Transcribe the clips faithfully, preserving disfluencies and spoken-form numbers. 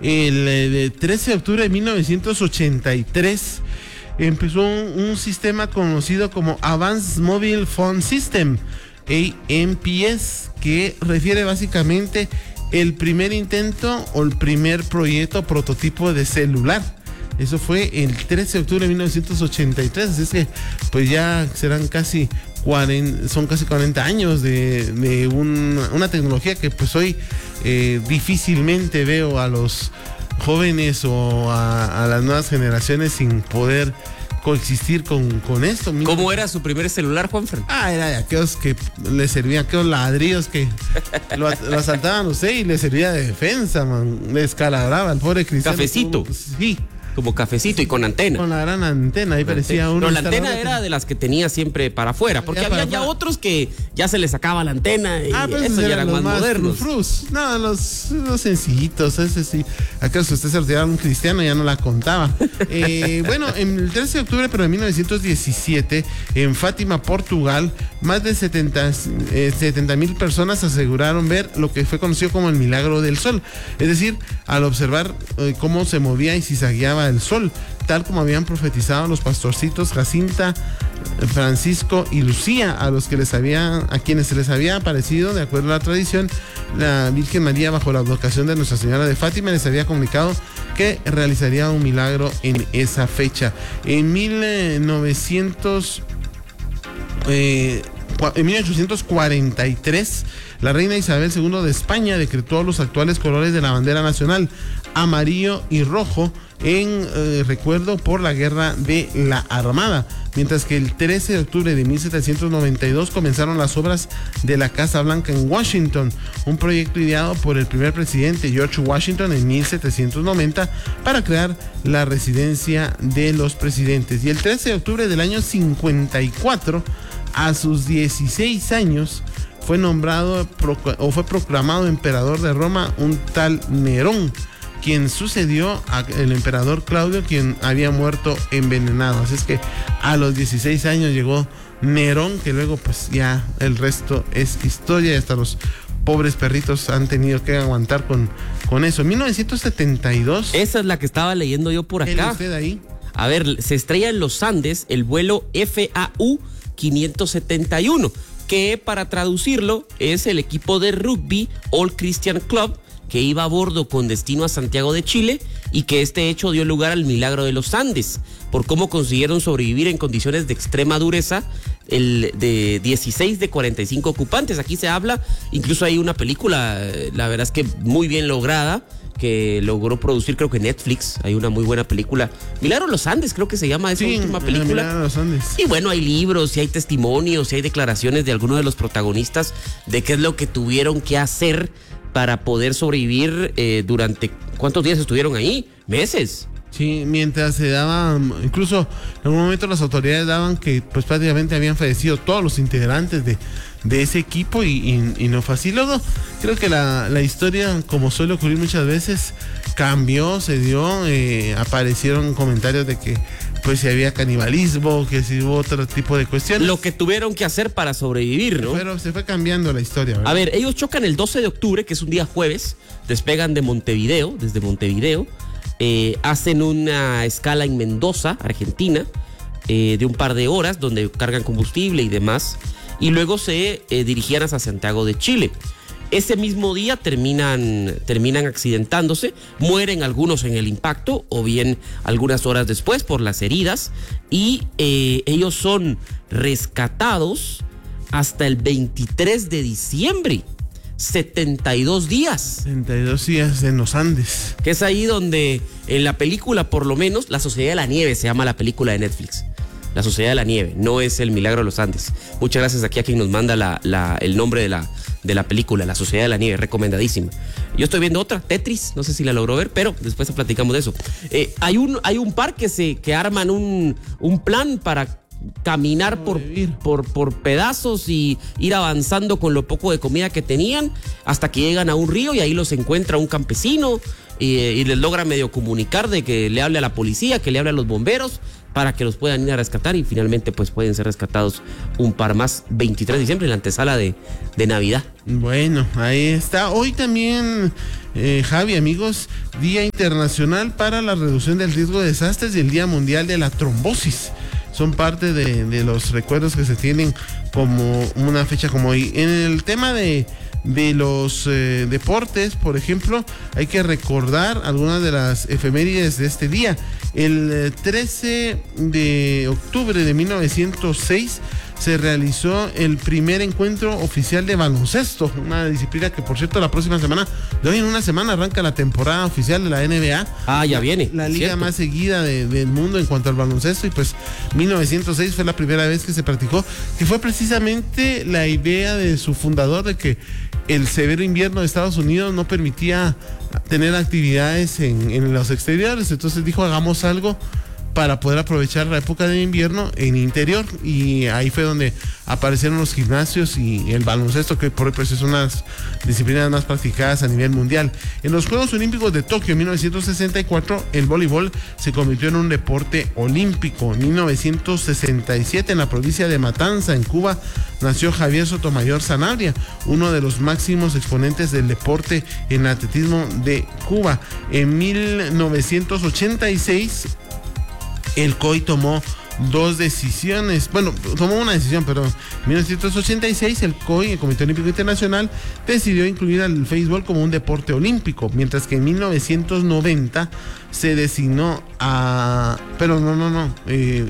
el, el trece de octubre de mil novecientos ochenta y tres empezó un, un sistema conocido como Advanced Mobile Phone System, A M P S, que refiere básicamente el primer intento o el primer proyecto prototipo de celular. Eso fue el trece de octubre de mil novecientos ochenta y tres, así es que pues ya serán casi cuarenta, son casi cuarenta años de, de un, una tecnología que pues hoy eh, difícilmente veo a los jóvenes o a, a las nuevas generaciones sin poder coexistir con, con esto. ¿Cómo era su primer celular, Juanfran? Ah, era de aquellos que le servían, aquellos ladrillos que lo, lo asaltaban usted y le servía de defensa, man. Le escalabraba al pobre cristiano. Cafecito. Sí. Como cafecito y con antena. Con la gran antena, ahí parecía uno. Pero la antena era de las que tenía siempre para afuera, porque había ya otros que ya se les sacaba la antena y ah, pues esos ya eran más, más modernos. Frus. No, los, los sencillitos, ese sí. Acá si usted se retiraba un cristiano ya no la contaba. eh, bueno, en el trece de octubre pero de mil novecientos diecisiete, en Fátima, Portugal, más de setenta mil personas aseguraron ver lo que fue conocido como el milagro del sol. Es decir, al observar eh, cómo se movía y zigzagueaba el sol, tal como habían profetizado los pastorcitos Jacinta, Francisco y Lucía, a los que les había, a quienes se les había aparecido, de acuerdo a la tradición, la Virgen María, bajo la advocación de Nuestra Señora de Fátima, les había comunicado que realizaría un milagro en esa fecha. En mil novecientos eh, en mil ochocientos cuarenta y tres, la reina Isabel segunda de España decretó los actuales colores de la bandera nacional, amarillo y rojo, en eh, recuerdo por la guerra de la Armada, mientras que el trece de octubre de mil setecientos noventa y dos comenzaron las obras de la Casa Blanca en Washington, un proyecto ideado por el primer presidente George Washington en mil setecientos noventa para crear la residencia de los presidentes. Y el trece de octubre del año cincuenta y cuatro, a sus dieciséis años, fue nombrado o fue proclamado emperador de Roma un tal Nerón, quien sucedió al emperador Claudio, quien había muerto envenenado. Así es que a los dieciséis años llegó Nerón, que luego pues ya el resto es historia, y hasta los pobres perritos han tenido que aguantar con, con eso. mil novecientos setenta y dos. Esa es la que estaba leyendo yo por acá. ¿Usted ahí? A ver, se estrella en los Andes el vuelo F A U quinientos setenta y uno, que para traducirlo es el equipo de rugby All Christian Club, que iba a bordo con destino a Santiago de Chile, y que este hecho dio lugar al milagro de los Andes, por cómo consiguieron sobrevivir en condiciones de extrema dureza el de dieciséis de cuarenta y cinco ocupantes. Aquí se habla, incluso hay una película, la verdad es que muy bien lograda, que logró producir, creo que Netflix. Hay una muy buena película, Milagro de los Andes, creo que se llama esa sí, última película. Milagro de los Andes. Y bueno, hay libros, y hay testimonios, y hay declaraciones de algunos de los protagonistas de qué es lo que tuvieron que hacer para poder sobrevivir eh, durante, ¿cuántos días estuvieron ahí? Meses. Sí, mientras se daban, incluso en un momento las autoridades daban que pues prácticamente habían fallecido todos los integrantes de, de ese equipo, y, y, y no fue así. Luego creo que la, la historia, como suele ocurrir muchas veces, cambió, se dio, eh, aparecieron comentarios de que pues si había canibalismo, que si hubo otro tipo de cuestiones. Lo que tuvieron que hacer para sobrevivir, ¿no? Pero se fue cambiando la historia, ¿verdad? A ver, ellos chocan el doce de octubre, que es un día jueves, despegan de Montevideo, desde Montevideo, eh, hacen una escala en Mendoza, Argentina, eh, de un par de horas, donde cargan combustible y demás, y luego se eh, dirigían hacia Santiago de Chile. Ese mismo día terminan, terminan accidentándose, mueren algunos en el impacto, o bien algunas horas después por las heridas, y eh, ellos son rescatados hasta el veintitrés de diciembre, setenta y dos días. setenta y dos días en los Andes. Que es ahí donde, en la película por lo menos, La Sociedad de la Nieve se llama la película de Netflix. La Sociedad de la Nieve, no es El Milagro de los Andes. Muchas gracias aquí a quien nos manda la, la, el nombre de la, de la película, La Sociedad de la Nieve, recomendadísima. Yo estoy viendo otra, Tetris, no sé si la logró ver, pero después platicamos de eso. Eh, hay, un, hay un par que, se, que arman un, un plan para caminar por, por, por pedazos y ir avanzando con lo poco de comida que tenían hasta que llegan a un río y ahí los encuentra un campesino y, y les logra medio comunicar de que le hable a la policía, que le hable a los bomberos para que los puedan ir a rescatar y finalmente pues pueden ser rescatados un par más veintitrés de diciembre en la antesala de, de Navidad. Bueno, ahí está. Hoy también, eh, Javi, amigos, Día Internacional para la Reducción del Riesgo de Desastres y el Día Mundial de la Trombosis. Son parte de, de los recuerdos que se tienen como una fecha como hoy. En el tema de, de los eh, deportes, por ejemplo, hay que recordar algunas de las efemérides de este día. El eh, trece de octubre de mil novecientos seis se realizó el primer encuentro oficial de baloncesto, una disciplina que, por cierto, la próxima semana, de hoy en una semana, arranca la temporada oficial de la N B A. Ah, ya viene. La liga cierto. más seguida de, del mundo en cuanto al baloncesto, y pues mil novecientos seis fue la primera vez que se practicó, que fue precisamente la idea de su fundador de que el severo invierno de Estados Unidos no permitía tener actividades en, en los exteriores, entonces dijo, hagamos algo para poder aprovechar la época de invierno en interior, y ahí fue donde aparecieron los gimnasios y el baloncesto, que por hoy pues es una de las disciplinas más practicadas a nivel mundial. En los Juegos Olímpicos de Tokio en mil novecientos sesenta y cuatro, el voleibol se convirtió en un deporte olímpico. En mil novecientos sesenta y siete, en la provincia de Matanza, en Cuba, nació Javier Sotomayor Sanabria, uno de los máximos exponentes del deporte en atletismo de Cuba. En mil novecientos ochenta y seis, el C O I tomó dos decisiones, bueno, tomó una decisión, pero en mil novecientos ochenta y seis el C O I, el Comité Olímpico Internacional, decidió incluir al béisbol como un deporte olímpico, mientras que en mil novecientos noventa se designó a, pero no, no, no, eh,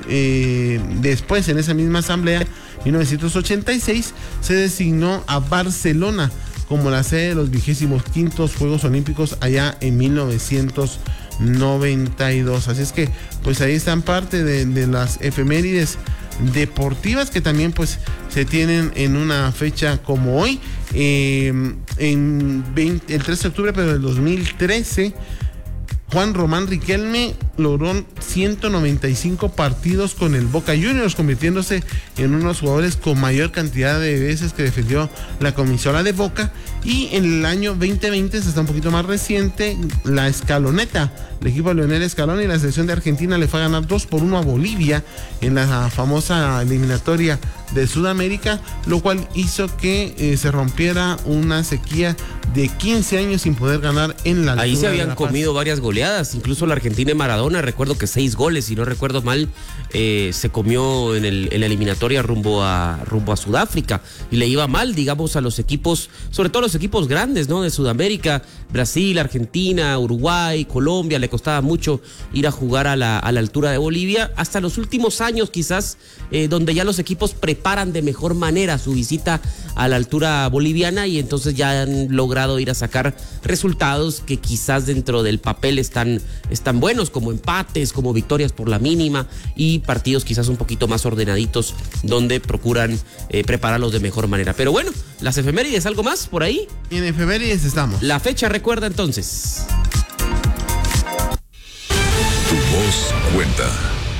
eh, después en esa misma asamblea, mil novecientos ochenta y seis, se designó a Barcelona como la sede de los vigésimos quintos Juegos Olímpicos allá en mil novecientos noventa y dos. Así es que pues ahí están parte de, de las efemérides deportivas que también pues se tienen en una fecha como hoy. Eh, en veinte, el trece de octubre pero del dos mil trece, Juan Román Riquelme logró ciento noventa y cinco partidos con el Boca Juniors, convirtiéndose en uno de los jugadores con mayor cantidad de veces que defendió la camisola de Boca. Y en el año veinte veinte, se está un poquito más reciente, la Escaloneta, el equipo de Leonel Scaloni y la selección de Argentina le fue a ganar dos por uno a Bolivia en la famosa eliminatoria de Sudamérica, lo cual hizo que eh, se rompiera una sequía de quince años sin poder ganar en la altura. Ahí se habían de La Paz. comido varias goleadas, incluso la Argentina y Maradona, recuerdo que seis goles, si no recuerdo mal, eh, se comió en, el, en la eliminatoria rumbo a, rumbo a Sudáfrica, y le iba mal, digamos, a los equipos, sobre todo los equipos grandes, ¿no? De Sudamérica, Brasil, Argentina, Uruguay, Colombia, le costaba mucho ir a jugar a la, a la altura de Bolivia, hasta los últimos años quizás, eh, donde ya los equipos preparan de mejor manera su visita a la altura boliviana, y entonces ya han logrado ir a sacar resultados que quizás dentro del papel están, están buenos, como empates, como victorias por la mínima, y partidos quizás un poquito más ordenaditos donde procuran eh, prepararlos de mejor manera. Pero bueno, las efemérides, ¿algo más por ahí? Y en efemérides estamos. La fecha, recuerda entonces. Tu voz cuenta.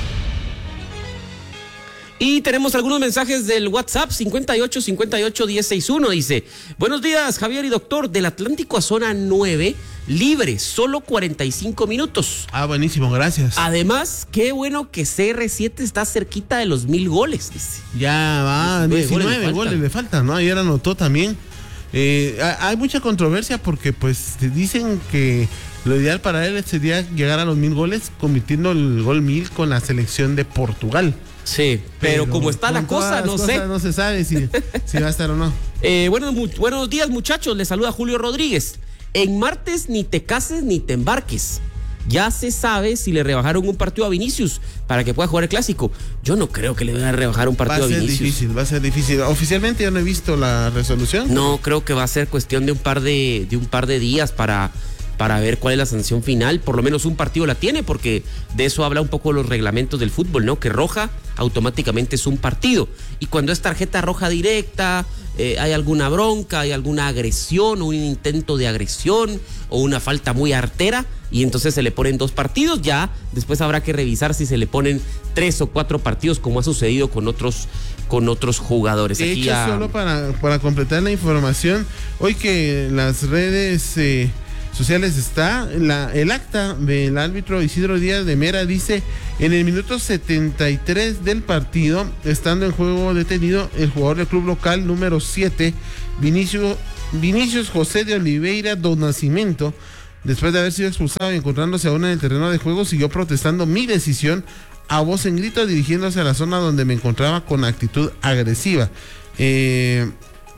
Y tenemos algunos mensajes del WhatsApp, cincuenta y ocho, cincuenta y ocho, diez sesenta y uno. Dice: buenos días, Javier y doctor, del Atlántico a zona nueve, libre, solo cuarenta y cinco minutos. Ah, buenísimo, gracias. Además, qué bueno que C R siete está cerquita de los mil goles, dice. Ya va, diecinueve goles, goles le faltan, ¿no? Ayer anotó también. Eh, hay mucha controversia porque pues te dicen que lo ideal para él sería llegar a los mil goles, convirtiendo el gol mil con la selección de Portugal. Sí, pero, pero como está la cosa, no sé. No se sabe si, si va a estar o no. Eh, bueno, mu buenos días, muchachos. Les saluda Julio Rodríguez. En martes ni te cases ni te embarques. Ya se sabe si le rebajaron un partido a Vinicius para que pueda jugar el clásico. Yo no creo que le vayan a rebajar un partido a Vinicius. Va a ser difícil, va a ser difícil. Oficialmente yo no he visto la resolución. No, creo que va a ser cuestión de un par de, de un par de días para, para ver cuál es la sanción final. Por lo menos un partido la tiene, porque de eso habla un poco los reglamentos del fútbol, ¿no? Que roja automáticamente es un partido. Y cuando es tarjeta roja directa, eh, hay alguna bronca, hay alguna agresión, un intento de agresión o una falta muy artera, y entonces se le ponen dos partidos. Ya después habrá que revisar si se le ponen tres o cuatro partidos, como ha sucedido con otros, con otros jugadores. De Aquí hecho, a... solo para, para completar la información, hoy que las redes eh, sociales está, la, el acta del árbitro Isidro Díaz de Mera dice: en el minuto setenta y tres del partido, estando en juego detenido, el jugador del club local número siete, Vinicio, Vinicius José de Oliveira do Nascimento, después de haber sido expulsado y encontrándose aún en el terreno de juego, siguió protestando mi decisión a voz en grito, dirigiéndose a la zona donde me encontraba con actitud agresiva. Eh,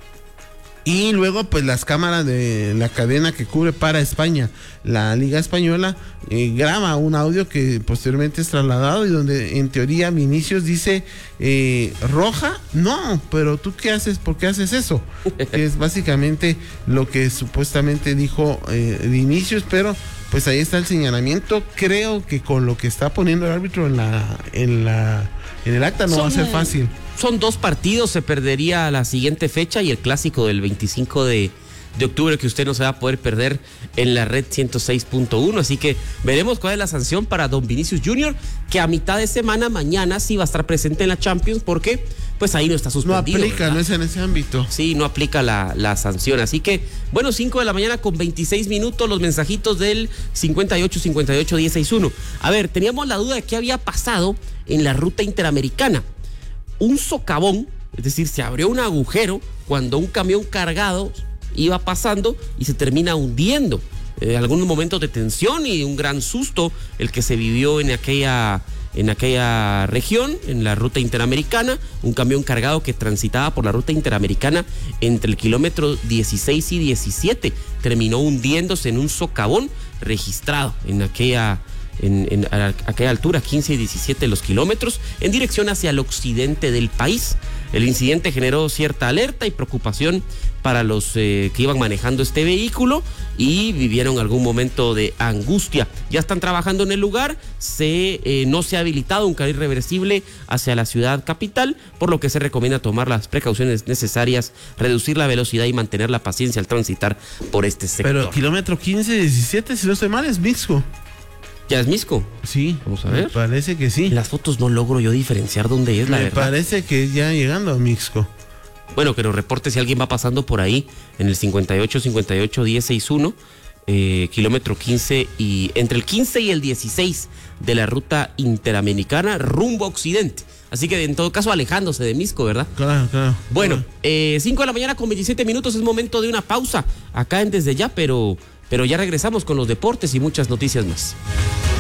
y luego, pues las cámaras de la cadena que cubre para España, la Liga Española, eh, graba un audio que posteriormente es trasladado y donde en teoría Vinicius dice: eh, ¿roja? No, pero ¿tú qué haces? ¿Por qué haces eso? Que es básicamente lo que supuestamente dijo eh, Vinicius, pero pues ahí está el señalamiento. Creo que con lo que está poniendo el árbitro en la en la en el acta no Son, va a ser fácil. Son dos partidos, se perdería la siguiente fecha y el clásico del veinticinco de octubre, que usted no se va a poder perder en la red ciento seis punto uno. Así que veremos cuál es la sanción para don Vinicius Junior, que a mitad de semana, mañana, sí va a estar presente en la Champions, porque pues ahí no está suspendido. No aplica, ¿verdad? no es en ese ámbito. Sí, no aplica la, la sanción. Así que, bueno, cinco de la mañana con veintiséis minutos, los mensajitos del cincuenta y ocho, cincuenta y ocho, diez sesenta y uno. A ver, teníamos la duda de qué había pasado en la ruta interamericana. Un socavón, es decir, se abrió un agujero cuando un camión cargado iba pasando y se termina hundiendo. Eh, algunos momentos de tensión y un gran susto el que se vivió en aquella, en aquella región, en la ruta interamericana. Un camión cargado que transitaba por la ruta interamericana entre el kilómetro dieciséis y diecisiete terminó hundiéndose en un socavón registrado en aquella En, en a aquella altura, quince y diecisiete los kilómetros, en dirección hacia el occidente del país. El incidente generó cierta alerta y preocupación para los eh, que iban manejando este vehículo y vivieron algún momento de angustia. Ya están trabajando en el lugar, se, eh, no se ha habilitado un carril reversible hacia la ciudad capital, por lo que se recomienda tomar las precauciones necesarias, reducir la velocidad y mantener la paciencia al transitar por este sector. Pero kilómetro quince, diecisiete, si no estoy mal, es Mixco. ¿Ya es Misco? Sí, vamos a ver. Me parece que sí. En las fotos no logro yo diferenciar dónde es, la Me verdad. parece que ya llegando a Mixco. Bueno, que nos reporte si alguien va pasando por ahí en el cincuenta y ocho, cincuenta y ocho, diez sesenta y uno, eh, kilómetro quince y entre el quince y el dieciséis de la ruta interamericana rumbo a occidente. Así que en todo caso alejándose de Misco, ¿verdad? Claro, claro. Bueno, claro. eh, cinco de la mañana con veintisiete minutos, es momento de una pausa acá en Desde Ya, pero, pero ya regresamos con los deportes y muchas noticias más.